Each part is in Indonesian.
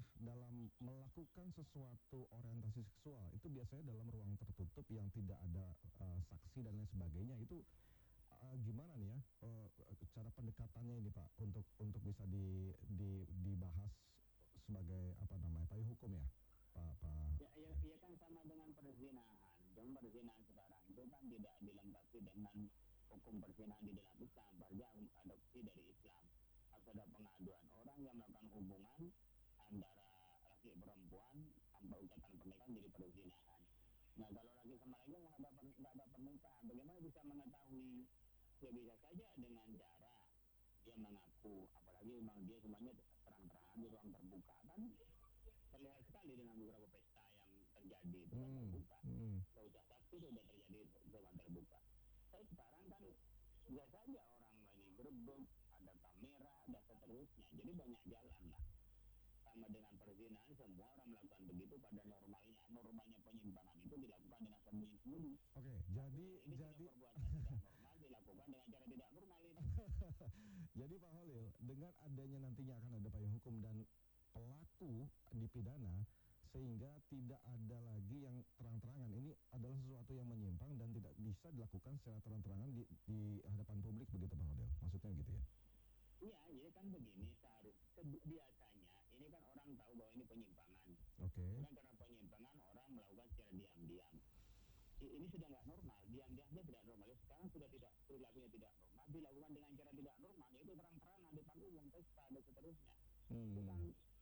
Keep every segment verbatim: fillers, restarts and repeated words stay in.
dalam melakukan sesuatu orientasi seksual itu biasanya dalam ruang tertutup yang tidak ada uh, saksi dan lain sebagainya, itu uh, gimana nih ya uh, cara pendekatannya ini Pak untuk untuk bisa di, di dibahas sebagai apa namanya payung hukum ya Pak Pak. Ya, ya, ya kan sama dengan perzinahan. Cuma perzinahan sekarang itu kan tidak dilengkapi dengan hukum perzinahan di dalam Islam, saja adopsi dari Islam. Harus ada pengaduan orang yang melakukan hubungan antara laki perempuan tanpa ucapan pernikahan jadi perzinahan. Nah kalau laki sama laki nggak ada nggak ada pernikahan, bagaimana bisa mengetahui? Ya bisa saja dengan cara dia mengaku, apalagi memang dia semuanya terang-terangan di ruang terbuka kan. Terlihat sekali dengan beberapa pesta yang terjadi itu kan Hmm, terbuka. hmm. Sudah saksi sudah terjadi dengan terbuka. Tapi sekarang kan biasa saja orang lagi gerbek, ada kamera, ada seterusnya. Jadi banyak jalan lah. Sama dengan perzinahan, semua orang melakukan begitu pada normalnya. Normalnya penyimpangan itu dilakukan dengan sembunyi-sembunyi. Oke, jadi Ini jadi sudah perbuatan tidak normal dilakukan dengan cara tidak normal ini. jadi Pak Holil, dengan adanya nantinya akan ada payung hukum dan pelaku dipidana sehingga tidak ada lagi yang terang-terangan, ini adalah sesuatu yang menyimpang dan tidak bisa dilakukan secara terang-terangan di, di hadapan publik, begitu Pak Holil, maksudnya gitu ya? Iya, jadi kan begini, seharusnya biasanya ini kan orang tahu bahwa ini penyimpangan. Oke. Bukan karena penyimpangan orang melakukan secara diam-diam. Ini sudah nggak normal, diam-diamnya tidak normal. Sekarang sudah tidak, perilakunya tidak normal, dilakukan dengan cara tidak normal, yaitu terang-terangan di depan umum, pesta dan seterusnya. Hmm. Bukan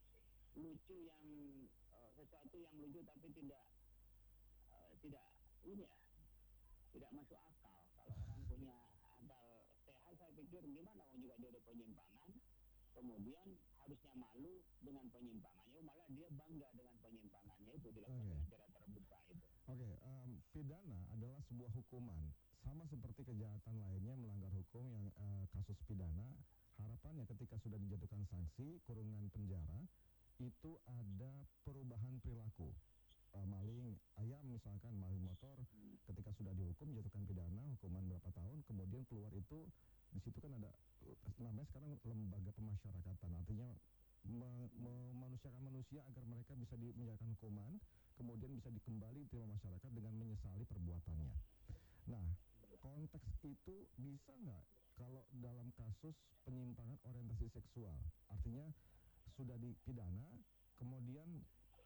lucu yang uh, sesuatu yang lucu tapi tidak uh, tidak ini ya, tidak masuk akal. Kalau orang punya akal sehat, saya pikir gimana mau juga dia ada penyimpangan, kemudian harusnya malu dengan penyimpangannya, malah dia bangga dengan penyimpangannya itu dilakukan Okay. dengan cara terbuka itu. Oke, okay, um, pidana adalah sebuah hukuman sama seperti kejahatan lainnya melanggar hukum yang uh, kasus pidana. Harapannya ketika sudah dijatuhkan sanksi kurungan penjara itu ada perubahan perilaku. Uh, maling ayam misalkan, maling motor, Hmm. ketika sudah dihukum jatuhkan pidana hukuman berapa tahun, kemudian keluar itu di situ kan ada namanya sekarang lembaga pemasyarakatan, artinya me- memanusiakan manusia agar mereka bisa di, menjalankan hukuman, kemudian bisa dikembali terima masyarakat dengan menyesali perbuatannya. Nah, konteks itu bisa nggak kalau dalam kasus penyimpangan orientasi seksual, artinya sudah dipidana, kemudian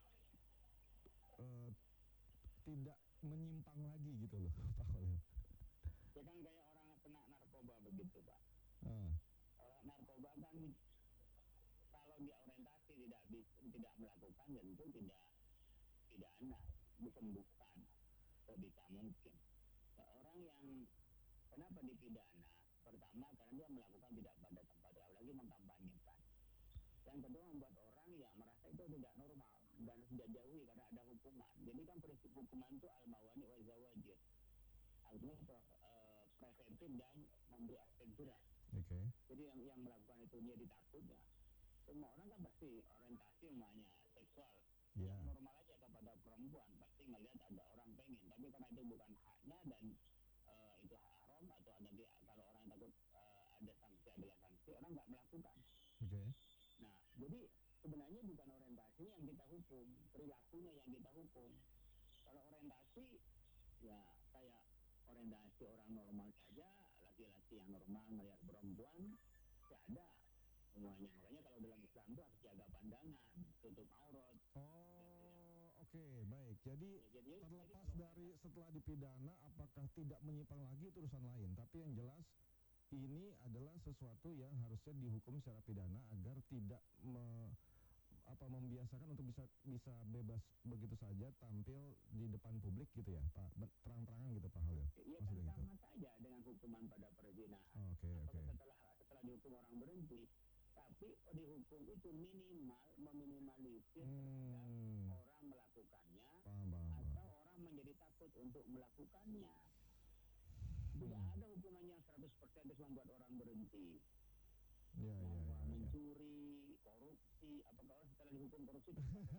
uh, tidak menyimpang lagi gitu loh, Pak Holil. Ya kan kayak orang kena narkoba begitu, Pak. Uh. Orang narkoba kan kalau dia orientasi tidak tidak melakukan, tentu tidak pidana, disembuhkan sebisa mungkin. Nah, orang yang kenapa dipidana? Pertama karena dia melakukan tidak pada tempatnya, apalagi mengkampanyekan. Yang kedua membuat orang yang merasa itu tidak normal dan sudah jauhi karena ada hukuman. Jadi kan prinsip hukuman itu al-mawani wa zawajir. Artinya uh, preventif dan memberi efek jerah. Oke. Okay. Jadi yang yang melakukan itu dia ditakut ya. Semua orang kan pasti orientasi semuanya seksual. Yeah. Yang normal aja kepada perempuan pasti melihat ada orang pengen, tapi karena itu bukan haknya dan uh, itu haram atau ada dia, kalau orang yang takut uh, ada sanksi adalah sanksi, orang nggak melakukan. Oke. Okay. Nah, jadi sebenarnya bukan orientasinya yang kita hukum, perilakunya yang kita hukum. Kalau orientasi ya kayak orientasi orang normal saja, laki-laki yang normal melihat perempuan ya ada semuanya. Makanya kalau dalam Islam itu harus jaga pandangan, tutup aurat. Oh, oke, okay, baik. Jadi, ya, jadi terlepas jadi, dari setelah dipidana apakah tidak menyimpang lagi itu urusan lain, tapi yang jelas ini adalah sesuatu yang harusnya dihukum secara pidana agar tidak me, apa membiasakan untuk bisa bisa bebas begitu saja tampil di depan publik gitu ya, Pak, terang-terangan gitu Pak Holil. Ya kan gitu. Sama saja dengan hukuman pada perzinahan. Oh, oke, okay, oke. Okay. Setelah setelah dihukum orang berhenti, tapi dihukum itu minimal meminimalisir hmm. orang melakukannya, paham, paham, atau paham. orang menjadi takut untuk melakukannya. Tidak hmm. ada hukuman yang seratus persen bisa membuat orang berhenti. Ya, ya, ya, ya. Mencuri, korupsi, apakah orang setelah dihukum korupsi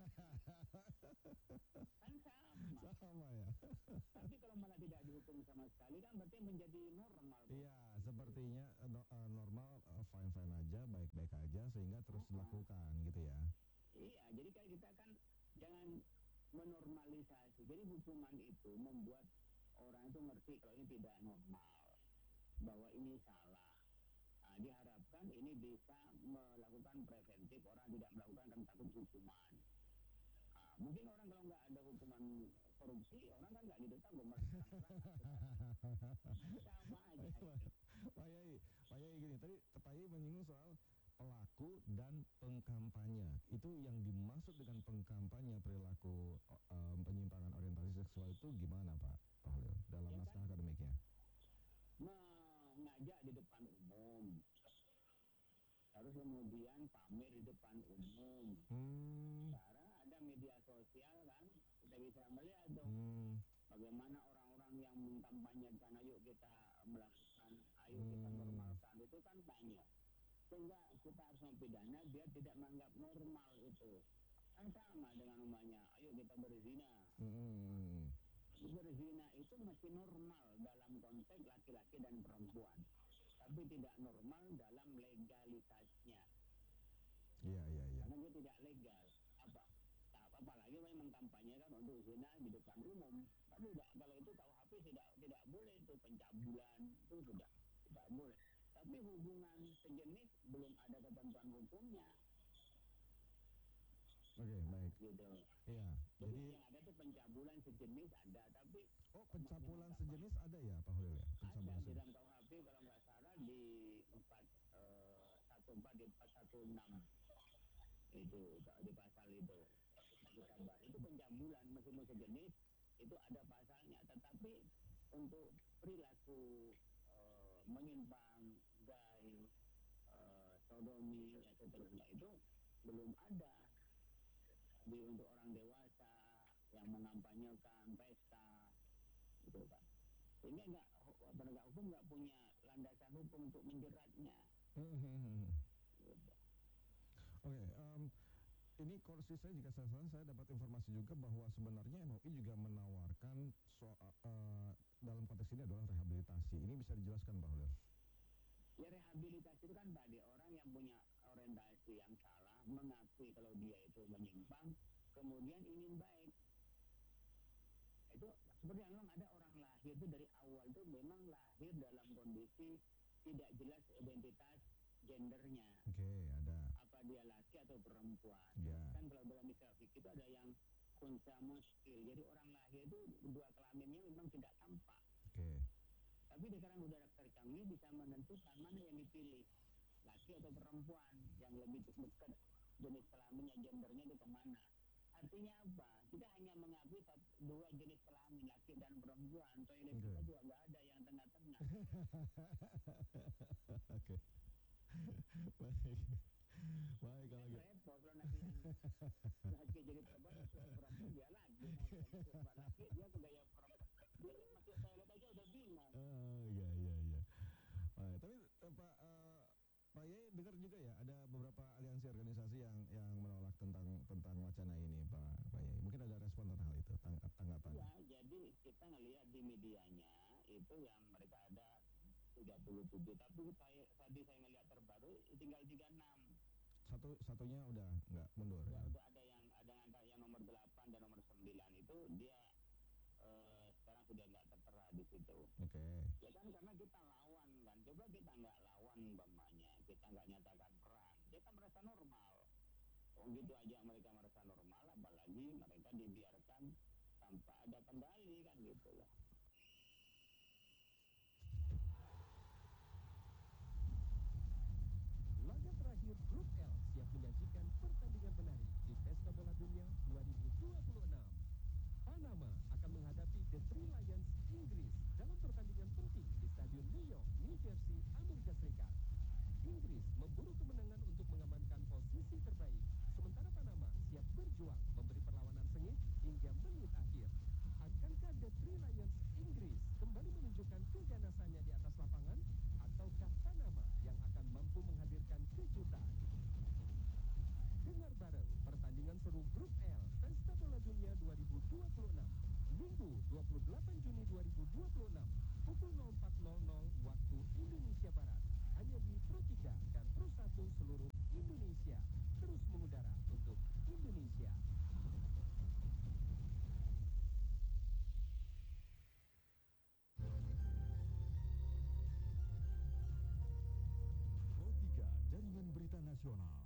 kan sama. Sama ya. Tapi kalau malah tidak dihukum sama sekali kan berarti menjadi normal. Iya, sepertinya uh, normal uh, fine-fine aja, baik-baik aja sehingga terus uh-huh. dilakukan gitu ya. Iya, jadi kayak kita kan jangan menormalisasi. Jadi hukuman itu membuat orang itu ngerti kalau ini tidak normal, bahwa ini salah. Nah, diharapkan ini bisa melakukan preventif, orang tidak melakukan kan takut hukuman. Nah, mungkin orang kalau nggak ada hukuman korupsi, orang kan nggak gitu tahu melakukan sama aja. Pak Yai, Pak Yai gini, tadi Pak Yai menyinggung soal pelaku dan pengkampanye. Itu yang dimaksud dengan pengkampanye perilaku um, penyimpangan orientasi seksual itu gimana Pak Bahlil dalam Ya naskah kan, akademiknya? mengajak di depan umum, harus kemudian pamer di depan umum. Hmm. Sekarang ada media sosial kan, kita bisa melihat dong Hmm. bagaimana orang-orang yang mengkampanyekan ayo kita melakukan, ayo kita Hmm. normalkan, itu kan banyak. Sehingga kita harus mempidana biar tidak menganggap normal itu. Kan sama dengan umumnya, ayo kita berzina. Hmm. Berzina itu masih normal dalam konteks laki-laki dan perempuan, tapi tidak normal dalam legalitasnya. Iya, iya, iya. Karena dia tidak legal. Apa? Nah, apalagi memang mengkampanyekan untuk zina di depan umum. Tapi tidak, kalau itu K U H P tidak tidak boleh, itu pencabulan itu sudah tidak boleh. Tapi hubungan sejenis belum ada ketentuan hukumnya. Oke, baik. Gitu. Iya. Jadi, Jadi yang ada itu pencabulan sejenis ada, tapi oh, pencabulan sejenis ada ya Pak Bahlil ya? ada Pencabulan di sejenis. dalam K U H P kalau nggak salah di empat eh, satu empat di empat satu enam itu di pasal itu ditambah itu pencabulan meskipun sejenis itu ada pasalnya, tetapi untuk perilaku eh, menyimpang, gay, eh, sodomi dan seterusnya itu belum ada di untuk orang dewasa yang mengampanyekan pesta gitu kan, sehingga nggak penegak hukum nggak punya landasan hukum untuk menjeratnya. Hmm. Gitu. Oke, um, ini koreksi saya jika saya salah, saya dapat informasi juga bahwa sebenarnya M U I juga menawarkan soal uh, dalam konteks ini adalah rehabilitasi. Ini bisa dijelaskan Pak Bahlil? Ya, rehabilitasi itu kan bagi orang yang punya orientasi yang salah, mengakui kalau dia itu menyimpang, kemudian ingin baik. Itu seperti yang memang ada orang lahir itu dari awal itu memang lahir dalam kondisi tidak jelas identitas gendernya. Oke, ada. Apa dia laki atau perempuan. Ya. Kan kalau dalam istilah fikih itu ada yang kunsa muskil. Jadi orang lahir itu dua kelaminnya memang tidak tampak. Oke. Tapi sekarang udah tercanggih bisa menentukan mana yang dipilih, laki atau perempuan, yang lebih dekat jenis kelaminnya, gendernya itu kemana. Artinya apa? Kita hanya mengakui satu, dua jenis kelamin, laki dan perempuan. Toilet Oke. kita juga nggak ada yang tengah-tengah. Oke. Baik. Baik kalau gitu. Repot kalau nanti yang laki jadi perempuan, perempuan dia lagi mau laki dia gaya perempuan. Dia masuk toilet aja udah bingung. Oh, iya, iya, iya. Baik, tapi eh, Pak eh, Pak Yai dengar juga ya ada beberapa aliansi organisasi yang yang menolak tentang tentang wacana ini Pak Pak Yai. Mungkin ada respon tentang hal itu, tang tanggapan. Ya, jadi kita ngelihat di medianya itu yang mereka ada tiga puluh tujuh, tapi saya tadi saya ngelihat terbaru tinggal tiga puluh enam. Satu satunya udah nggak mundur Ya, ya. udah ada yang ada angka yang nomor delapan dan nomor sembilan itu dia eh, sekarang sudah nggak tertera di situ. Oke. Ya kan karena kita lawan kan, coba kita nggak lawan umpamanya, kita nggak nyatakan perang, kita merasa normal. Oh gitu aja mereka merasa normal, apalagi mereka dibiarkan tanpa ada kendali kan gitu loh. Laga terakhir Grup L siap menyajikan pertandingan menarik di Pesta Bola Dunia dua ribu dua puluh enam. Panama akan menghadapi The Three Lions Inggris dalam pertandingan penting di Stadion New York, New Jersey, Amerika Serikat. Inggris memburu kemenangan untuk mengamankan posisi terbaik, sementara Panama siap berjuang memberi perlawanan sengit hingga menit akhir. Akankah The Three Lions Inggris kembali menunjukkan keganasannya di atas lapangan, ataukah Panama yang akan mampu menghadirkan kejutan? Dengar bareng pertandingan seru Grup L Pesta Bola Dunia dua ribu dua puluh enam, Minggu dua puluh delapan Juni dua ribu dua puluh enam, pukul nol empat nol nol waktu Indonesia Barat, hanya di Pro tiga dan Pro satu seluruh Indonesia, terus mengudara untuk Indonesia. nasional.